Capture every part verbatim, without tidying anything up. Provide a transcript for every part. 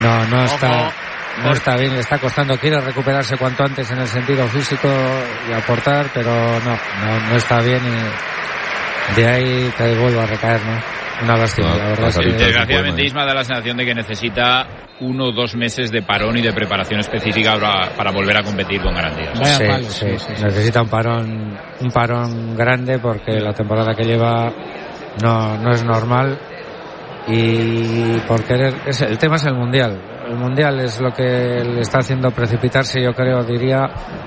No, no está, no está bien, le está costando, quiere recuperarse cuanto antes en el sentido físico y aportar, pero no, no, no está bien y de ahí que vuelva a recaer, ¿no? Una lástima, no, la verdad. Es que... Desgraciadamente Isma da la sensación de que necesita uno o dos meses de parón y de preparación específica para, para volver a competir con garantías. Sí, palo, sí, sí, sí, sí, necesita un parón, un parón grande porque la temporada que lleva no, no es normal. Y por querer, es, el tema es el mundial. El mundial es lo que le está haciendo precipitarse, yo creo, diría,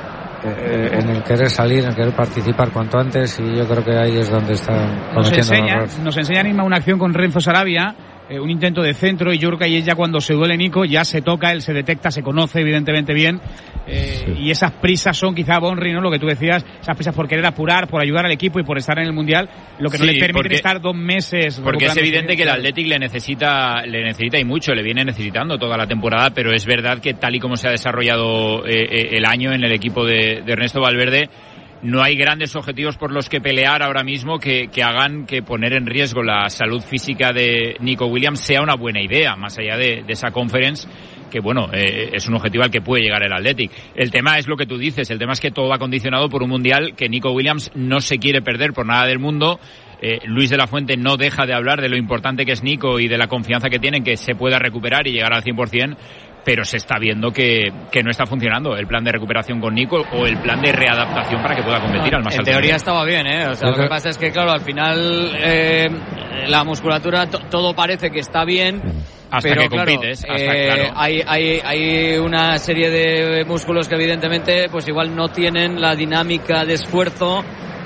eh, en el querer salir, en el querer participar cuanto antes, y yo creo que ahí es donde están cometiendo nos enseña, errores. Nos enseña Anima una acción con Renzo Sarabia, eh, un intento de centro, y yo creo que ahí es ya cuando se duele Nico, ya se toca, él se detecta, se conoce evidentemente bien, eh, sí. Y esas prisas son quizá, Bonri, ¿no? Lo que tú decías, esas prisas por querer apurar, por ayudar al equipo y por estar en el mundial, lo que no sí, le permite porque, estar dos meses. Porque es evidente que el Athletic le necesita, le necesita y mucho, le viene necesitando toda la temporada, pero es verdad que tal y como se ha desarrollado eh, eh, el año en el equipo de, de Ernesto Valverde, no hay grandes objetivos por los que pelear ahora mismo que, que hagan que poner en riesgo la salud física de Nico Williams sea una buena idea, más allá de, de esa conference, que bueno, eh, es un objetivo al que puede llegar el Athletic. El tema es lo que tú dices, el tema es que todo va condicionado por un mundial que Nico Williams no se quiere perder por nada del mundo. Eh, Luis de la Fuente no deja de hablar de lo importante que es Nico y de la confianza que tienen que se pueda recuperar y llegar al cien por ciento, pero se está viendo que, que no está funcionando el plan de recuperación con Nico o el plan de readaptación para que pueda competir no, al más alto. En teoría estaba bien, ¿eh? O sea, lo que pasa es que, claro, al final eh, la musculatura, to- todo parece que está bien. Hasta pero, que claro, compites, hasta, eh, claro. hay, hay, hay una serie de músculos que evidentemente pues igual no tienen la dinámica de esfuerzo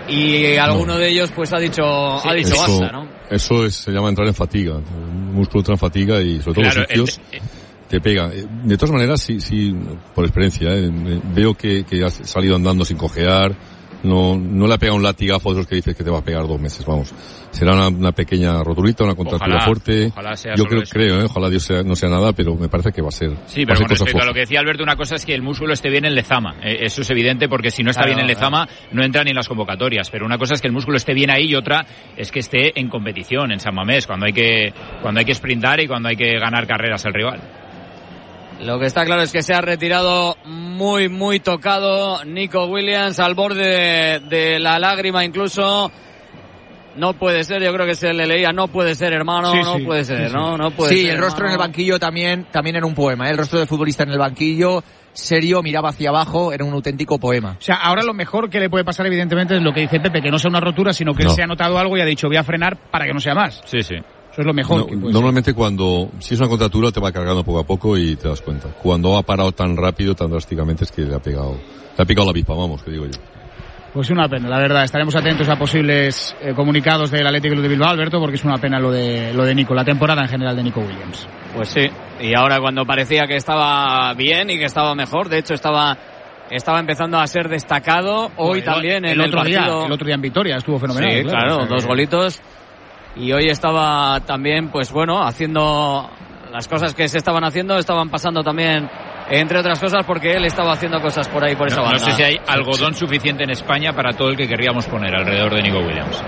y alguno no. de ellos pues ha dicho, sí, ha dicho eso, basta, ¿no? Eso es, se llama entrar en fatiga. Un músculo entra en fatiga y sobre todo claro, los sitios el, te pega. De todas maneras, sí, sí, por experiencia, ¿eh? Veo que, que has salido andando sin cojear. No, no le ha pegado un latigazo de esos que dices que te va a pegar dos meses, vamos. Será una, una pequeña roturita, una contractura ojalá, fuerte. Ojalá sea Yo creo, eso. creo, ¿eh? Ojalá Dios sea, no sea nada, pero me parece que va a ser. Sí, pero con respecto a lo que decía Alberto, una cosa es que el músculo esté bien en Lezama. Eh, eso es evidente porque si no está claro, bien en Lezama, claro. no entra ni en las convocatorias. Pero una cosa es que el músculo esté bien ahí y otra es que esté en competición, en San Mamés, cuando hay que, cuando hay que sprintar y cuando hay que ganar carreras al rival. Lo que está claro es que se ha retirado muy, muy tocado Nico Williams, al borde de, de la lágrima incluso. No puede ser, yo creo que se le leía, no puede ser, hermano, sí, no sí, puede ser, sí, ¿no? No puede sí, ser, el rostro hermano. En el banquillo también, también era un poema, ¿eh? El rostro del futbolista en el banquillo, serio, miraba hacia abajo, era un auténtico poema. O sea, ahora lo mejor que le puede pasar evidentemente es lo que dice Pepe, que no sea una rotura, sino que no. él se ha notado algo y ha dicho voy a frenar para que no sea más. Sí, sí. Eso es lo mejor. No, que puede normalmente ser. Cuando, si es una contractura te va cargando poco a poco y te das cuenta. Cuando ha parado tan rápido, tan drásticamente es que le ha pegado, le ha picado la avispa, vamos, que digo yo. Pues una pena, la verdad. Estaremos atentos a posibles eh, comunicados del Athletic Club de Bilbao, Alberto, porque es una pena lo de lo de Nico, la temporada en general de Nico Williams. Pues sí, y ahora cuando parecía que estaba bien y que estaba mejor, de hecho estaba estaba empezando a ser destacado, hoy bueno, también el, en el otro el partido. día, el otro día en Vitoria estuvo fenomenal. Sí, claro, claro, o sea, dos que... golitos. Y hoy estaba también, pues bueno, haciendo las cosas que se estaban haciendo, estaban pasando también, entre otras cosas, porque él estaba haciendo cosas por ahí, por esa no, banda. No sé si hay algodón suficiente en España para todo el que querríamos poner alrededor de Nico Williams.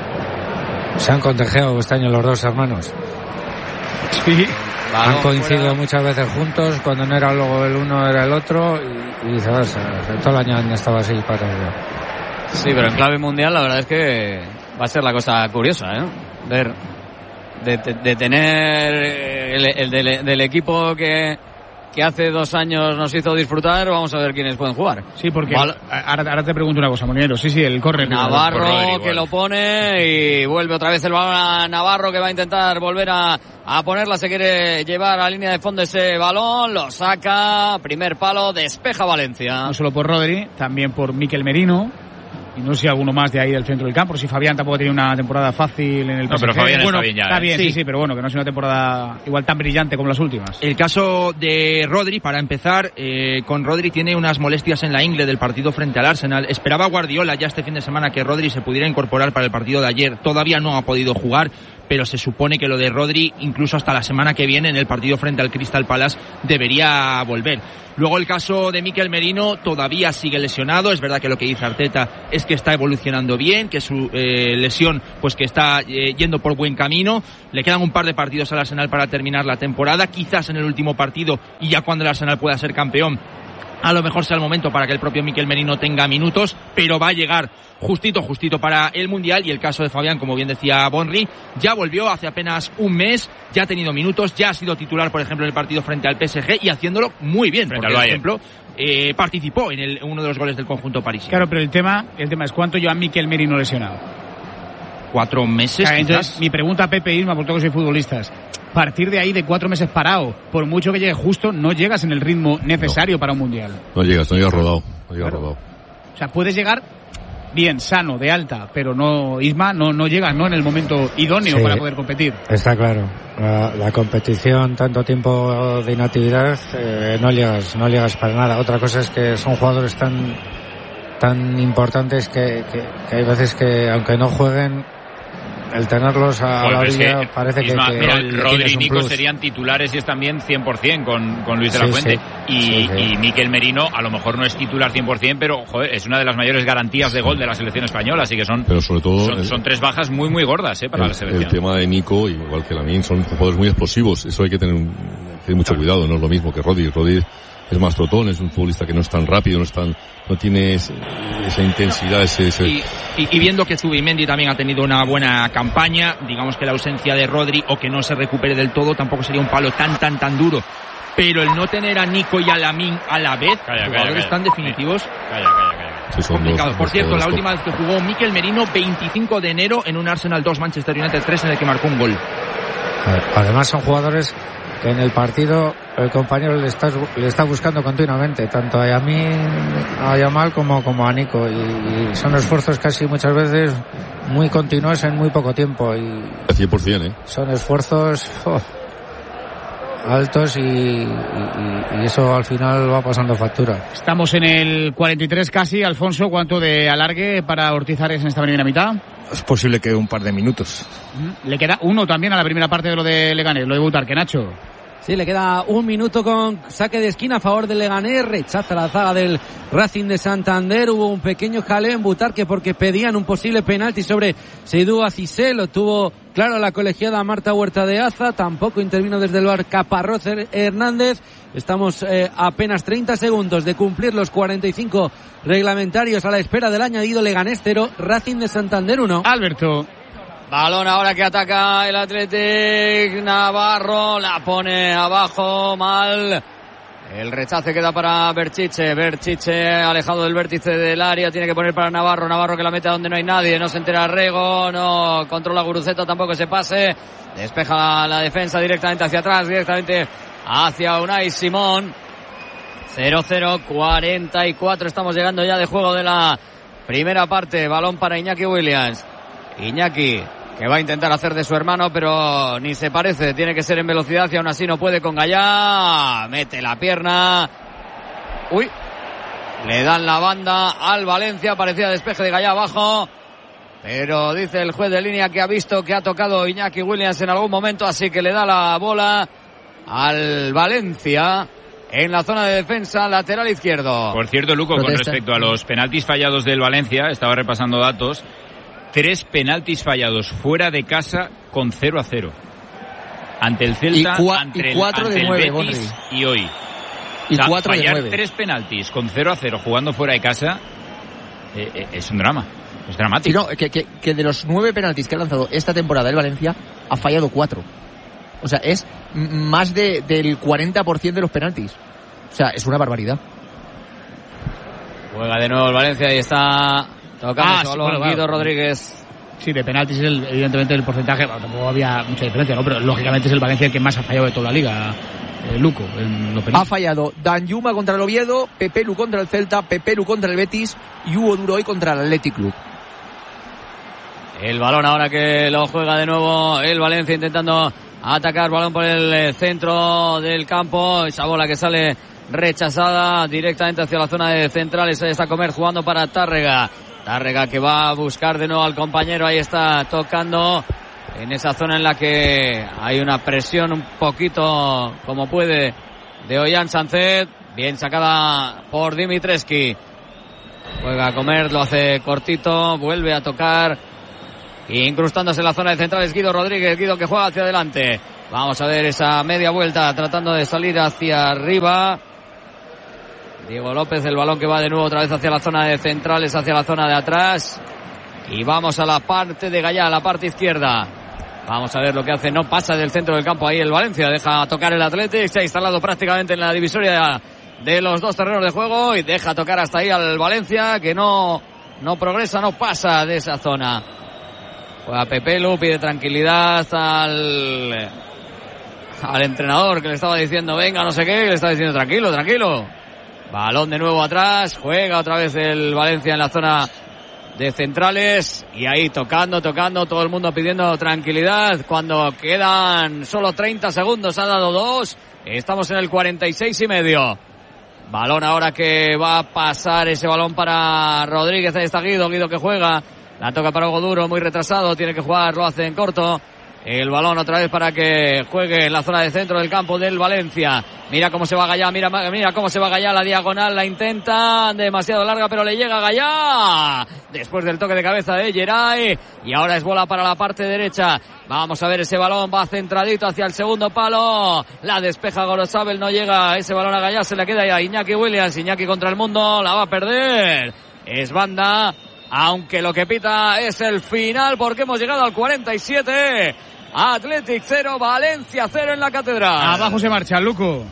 Se han contagiado este año los dos hermanos. Sí. Han coincidido fuera. Muchas veces juntos, cuando no era luego el uno era el otro, y, y viceversa. Todo el año han estado así para... Sí, pero en clave mundial la verdad es que va a ser la cosa curiosa, ¿eh? Ver, de, de, de tener el, el del, del equipo que, que hace dos años nos hizo disfrutar, vamos a ver quiénes pueden jugar. Sí, porque Val- ahora, ahora te pregunto una cosa, Molinero. Sí, sí, el córner. Navarro Rodri, que lo pone y vuelve otra vez el balón a Navarro, que va a intentar volver a, a ponerla, se quiere llevar a línea de fondo ese balón, lo saca, primer palo, despeja Valencia. No solo por Rodri, también por Mikel Merino. Y no sé si alguno más de ahí del centro del campo, si Fabián tampoco tiene una temporada fácil en el P S G. No, pero Fabián bueno, está bien ya. Está bien, ¿eh? sí, sí, pero bueno, que no es una temporada igual tan brillante como las últimas. El caso de Rodri, para empezar, eh, con Rodri tiene unas molestias en la ingle del partido frente al Arsenal. Esperaba Guardiola ya este fin de semana que Rodri se pudiera incorporar para el partido de ayer. Todavía no ha podido jugar, pero se supone que lo de Rodri, incluso hasta la semana que viene, en el partido frente al Crystal Palace, debería volver. Luego el caso de Mikel Merino todavía sigue lesionado. Es verdad que lo que dice Arteta es que está evolucionando bien, que su eh, lesión pues que está eh, yendo por buen camino. Le quedan un par de partidos al Arsenal para terminar la temporada, quizás en el último partido y ya cuando el Arsenal pueda ser campeón, a lo mejor sea el momento para que el propio Mikel Merino tenga minutos, pero va a llegar justito, justito para el Mundial. Y el caso de Fabián, como bien decía Bonri, ya volvió hace apenas un mes, ya ha tenido minutos, ya ha sido titular, por ejemplo, en el partido frente al P S G y haciéndolo muy bien, porque, por ejemplo, eh, participó en el, uno de los goles del conjunto parisino. Claro, pero el tema, el tema es ¿cuánto lleva Mikel Merino lesionado? Cuatro meses. Claro, entonces, mi pregunta a Pepe Isma, por todo que soy futbolistas, partir de ahí de cuatro meses parado, por mucho que llegue justo, no llegas en el ritmo necesario no. para un mundial. No llegas, no llegas rodado, no llegas claro. rodado. O sea, puedes llegar bien, sano, de alta, pero no, Isma, no, no llegas, ¿no? En el momento idóneo sí, para poder competir. Está claro. La, la competición, tanto tiempo de inactividad, eh, no llegas, no llegas para nada. Otra cosa es que son jugadores tan, tan importantes que, que, que hay veces que, aunque no jueguen, el tenerlos a bueno, la orilla es que, parece Isma, que, que mira, Rodri y Nico serían titulares y es también cien por ciento con, con Luis de la sí, Fuente sí, y, sí, sí. y Mikel Merino a lo mejor no es titular cien por ciento, pero joder, es una de las mayores garantías de gol de la selección española, así que son, pero sobre todo son, el, son tres bajas muy muy gordas eh, para el, la selección. El tema de Nico, igual que Lamine, son jugadores muy explosivos, eso hay que tener, tener mucho claro. cuidado, no es lo mismo que Rodri. Rodri es más trotón, es un futbolista que no es tan rápido, no es tan, no tiene ese, esa intensidad, ese, ese... Y, y, y viendo que Zubimendi también ha tenido una buena campaña, digamos que la ausencia de Rodri o que no se recupere del todo tampoco sería un palo tan tan tan duro. Pero el no tener a Nico y a Lamine a la vez, calla, jugadores calla, calla. tan definitivos, calla, calla, calla. Sí, son complicado. Dos, Por cierto, la dos, última vez que jugó Mikel Merino, veinticinco de enero, en un Arsenal dos Manchester United tres, en el que marcó un gol. Además son jugadores que en el partido el compañero le está, le está buscando continuamente, tanto a Yamin, a Yamal como, como a Nico, y, y son esfuerzos casi muchas veces muy continuos en muy poco tiempo. Y cien por ciento, ¿eh? Son esfuerzos oh, altos y, y, y eso al final va pasando factura. Estamos en el cuarenta y tres casi, Alfonso, ¿cuánto de alargue para Ortiz Ares en esta primera mitad? Es posible que un par de minutos. Le queda uno también a la primera parte de lo de Leganés, lo de Butarque, Nacho. Sí, le queda un minuto con saque de esquina a favor del Leganés, rechaza la zaga del Racing de Santander. Hubo un pequeño jaleo en Butarque porque pedían un posible penalti sobre Seydou Cissé, lo tuvo claro la colegiada Marta Huerta de Aza, tampoco intervino desde el V A R Caparrós Hernández. Estamos eh, apenas treinta segundos de cumplir los cuarenta y cinco reglamentarios a la espera del añadido. Leganés cero, Racing de Santander uno. Alberto. Balón ahora que ataca el Athletic, Navarro la pone abajo, mal. El rechace queda para Berchiche, Berchiche alejado del vértice del área, tiene que poner para Navarro, Navarro que la mete a donde no hay nadie, no se entera Rego, no controla Guruceta, tampoco se pase, despeja la defensa directamente hacia atrás, directamente hacia Unai Simón. cero cero, cuarenta y cuatro, estamos llegando ya de juego de la primera parte, balón para Iñaki Williams. Iñaki, que va a intentar hacer de su hermano, pero ni se parece, tiene que ser en velocidad y aún así no puede con Gallá, mete la pierna, uy, le dan la banda al Valencia, parecía despeje de Gallá abajo, pero dice el juez de línea que ha visto que ha tocado Iñaki Williams en algún momento, así que le da la bola al Valencia en la zona de defensa, lateral izquierdo. Por cierto, Luco, Protesta. Con respecto a los penaltis fallados del Valencia, estaba repasando datos. Tres penaltis fallados fuera de casa con cero a cero. Ante el Celta, y ante, y cuatro el, ante de nueve, el Betis Bonri. Y hoy. Y o sea, cuatro fallar de nueve. Tres penaltis con cero a cero jugando fuera de casa eh, eh, es un drama. Es dramático. Sí, no, que, que, que de los nueve penaltis que ha lanzado esta temporada el Valencia, ha fallado cuatro. O sea, es más de, del cuarenta por ciento de los penaltis. O sea, es una barbaridad. Juega de nuevo el Valencia y está... Tocando ah, solo sí, bueno, Guido bueno. Rodríguez. Sí, de penaltis es el, evidentemente el porcentaje, bueno, tampoco había mucha diferencia, ¿no? Pero lógicamente es el Valencia el que más ha fallado de toda la liga, eh, Luco, en los penaltis. Ha fallado Danjuma contra el Oviedo, Pepelu contra el Celta, Pepelu contra el Betis y Hugo Duro hoy contra el Athletic Club. El balón ahora que lo juega de nuevo el Valencia intentando atacar, balón por el centro del campo, esa bola que sale rechazada directamente hacia la zona de centrales, ahí está Comer jugando para Tárrega. Tárrega que va a buscar de nuevo al compañero, ahí está tocando en esa zona en la que hay una presión un poquito como puede de Ollán Sánchez. Bien sacada por Dimitrescu. Juega a comer, lo hace cortito, vuelve a tocar, incrustándose en la zona de centrales Guido Rodríguez. Guido que juega hacia adelante. Vamos a ver esa media vuelta tratando de salir hacia arriba. Diego López, el balón que va de nuevo otra vez hacia la zona de centrales, hacia la zona de atrás. Y vamos a la parte de Gallá, la parte izquierda. Vamos a ver lo que hace. No pasa del centro del campo ahí el Valencia. Deja tocar el Athletic. Se ha instalado prácticamente en la divisoria de los dos terrenos de juego. Y deja tocar hasta ahí al Valencia, que no, no progresa, no pasa de esa zona. Juega Pepelu, pide tranquilidad al, al entrenador que le estaba diciendo venga, no sé qué. Le estaba diciendo tranquilo, tranquilo. Balón de nuevo atrás. Juega otra vez el Valencia en la zona de centrales, y ahí tocando, tocando, todo el mundo pidiendo tranquilidad cuando quedan solo treinta segundos, ha dado dos, estamos en el cuarenta y seis y medio. Balón ahora que va a pasar ese balón para Rodríguez, ahí está Guido, Guido que juega, la toca para Hugo Duro, muy retrasado, tiene que jugar, lo hace en corto. El balón otra vez para que juegue en la zona de centro del campo del Valencia. Mira cómo se va Gallá, mira, mira cómo se va Gallá, la diagonal la intenta, demasiado larga pero le llega Gallá. Después del toque de cabeza de Geray. Y ahora es bola para la parte derecha. Vamos a ver ese balón, va centradito hacia el segundo palo. La despeja Gorosabel, no llega ese balón a Gallá, se le queda ya a Iñaki Williams. Iñaki contra el mundo, la va a perder. Es banda. Aunque lo que pita es el final porque hemos llegado al cuarenta y siete. Athletic cero, Valencia cero en la Catedral. Abajo se marcha, Luco.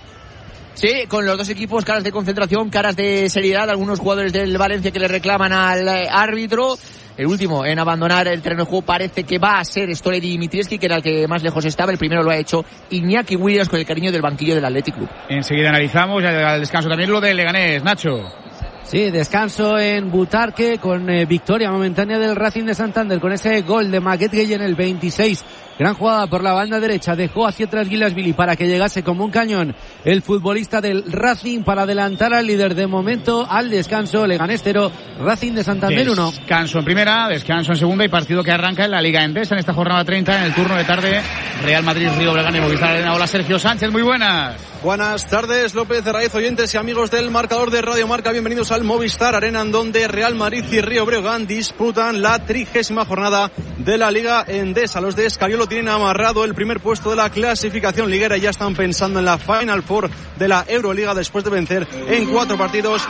Sí, con los dos equipos caras de concentración, caras de seriedad. Algunos jugadores del Valencia que le reclaman al árbitro. El último en abandonar el terreno de juego parece que va a ser Stolen Dimitrescu, que era el que más lejos estaba. El primero lo ha hecho Iñaki Williams con el cariño del banquillo del Athletic Club. Enseguida analizamos, ya al descanso también lo de Leganés, Nacho. Sí, descanso en Butarque con eh, victoria momentánea del Racing de Santander con ese gol de Maguette Gueye en el veintiséis. Gran jugada por la banda derecha, dejó hacia atrás Guilasvili para que llegase como un cañón el futbolista del Racing para adelantar al líder. De momento al descanso, Leganés cero, Racing de Santander uno. Descanso en primera, descanso en segunda y partido que arranca en la Liga Endesa en esta jornada treinta en el turno de tarde. Real Madrid, Río Breogán y Movistar Arena. Hola Sergio Sánchez, muy buenas. Buenas tardes, López de Raíz, oyentes y amigos del marcador de Radio Marca. Bienvenidos al Movistar Arena, en donde Real Madrid y Río Breogán disputan la trigésima jornada de la Liga Endesa. Los de Escariolo tienen amarrado el primer puesto de la clasificación liguera y ya están pensando en la Final Four de la Euroliga después de vencer en cuatro partidos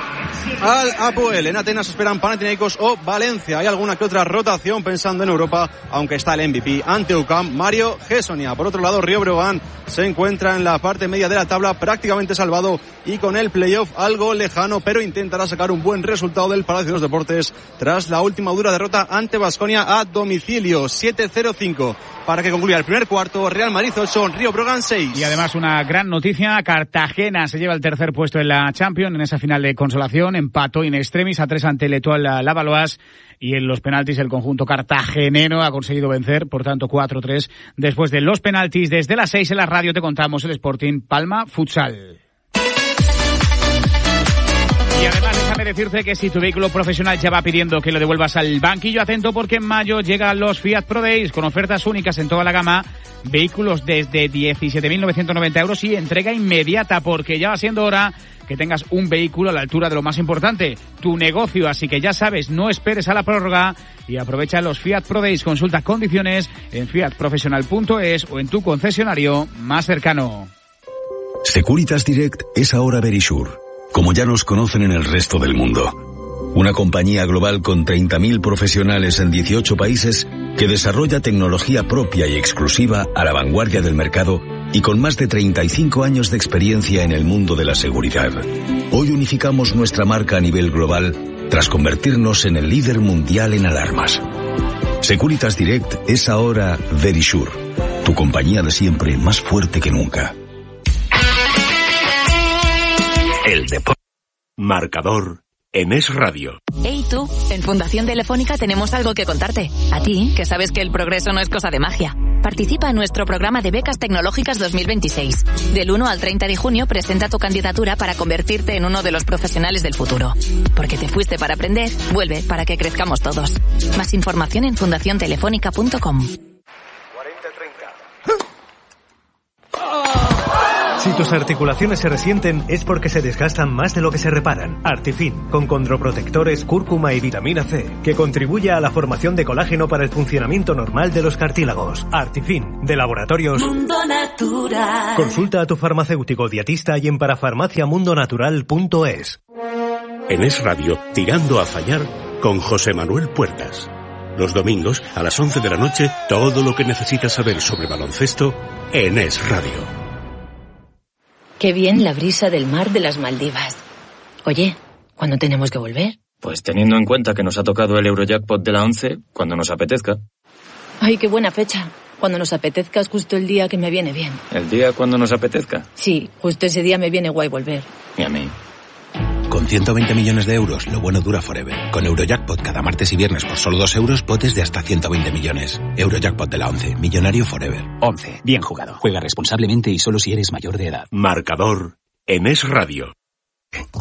al Apoel. En Atenas esperan Panathinaikos o Valencia. Hay alguna que otra rotación pensando en Europa, aunque está el M V P ante U C A M, Mario Gessonia. Por otro lado, Río Breogán se encuentra en la parte media de la tabla, prácticamente salvado y con el playoff algo lejano, pero intentará sacar un buen resultado del Palacio de los Deportes tras la última dura derrota ante Baskonia a domicilio, siete cero cinco. Para que concluya el primer cuarto, Real Madrid ocho, Río Breogán seis. Y además una gran noticia, Cartagena se lleva el tercer puesto en la Champions, en esa final de consolación, empató in extremis a tres ante el Etoile Lavalloise, y en los penaltis el conjunto cartagenero ha conseguido vencer, por tanto cuatro tres. Después de los penaltis, desde las seis en la radio te contamos el Sporting Palma Futsal. Y además déjame decirte que si tu vehículo profesional ya va pidiendo que lo devuelvas al banquillo, atento porque en mayo llegan los Fiat Pro Days con ofertas únicas en toda la gama, vehículos desde diecisiete mil novecientos noventa euros y entrega inmediata, porque ya va siendo hora que tengas un vehículo a la altura de lo más importante, tu negocio. Así que ya sabes, no esperes a la prórroga y aprovecha los Fiat Pro Days. Consulta condiciones en fiat profesional punto es o en tu concesionario más cercano. Securitas Direct es ahora Verisure, como ya nos conocen en el resto del mundo. Una compañía global con treinta mil profesionales en dieciocho países que desarrolla tecnología propia y exclusiva a la vanguardia del mercado y con más de treinta y cinco años de experiencia en el mundo de la seguridad. Hoy unificamos nuestra marca a nivel global tras convertirnos en el líder mundial en alarmas. Securitas Direct es ahora Verisure, tu compañía de siempre más fuerte que nunca. El deporte. Marcador en Es Radio. Hey tú, en Fundación Telefónica tenemos algo que contarte. A ti, que sabes que el progreso no es cosa de magia. Participa en nuestro programa de becas tecnológicas dos mil veintiséis. Del uno al treinta de junio presenta tu candidatura para convertirte en uno de los profesionales del futuro. Porque te fuiste para aprender, vuelve para que crezcamos todos. Más información en fundación telefónica punto com. Si tus articulaciones se resienten es porque se desgastan más de lo que se reparan. Artifin, con condroprotectores, cúrcuma y vitamina C, que contribuye a la formación de colágeno para el funcionamiento normal de los cartílagos. Artifin, de Laboratorios Mundo Natural. Consulta a tu farmacéutico dietista y en parafarmacia mundo natural punto es. En Es Radio, Tirando a Fallar, con José Manuel Puertas. Los domingos, a las once de la noche, todo lo que necesitas saber sobre baloncesto en Es Radio. Qué bien la brisa del mar de las Maldivas. Oye, ¿cuándo tenemos que volver? Pues teniendo en cuenta que nos ha tocado el Eurojackpot de la once, cuando nos apetezca. Ay, qué buena fecha. Cuando nos apetezca es justo el día que me viene bien. ¿El día cuando nos apetezca? Sí, justo ese día me viene guay volver. Y a mí. Con ciento veinte millones de euros, lo bueno dura forever. Con Eurojackpot cada martes y viernes por solo dos euros, potes de hasta ciento veinte millones. Eurojackpot de la once, millonario forever. once, bien jugado. Juega responsablemente y solo si eres mayor de edad. Marcador en Es Radio.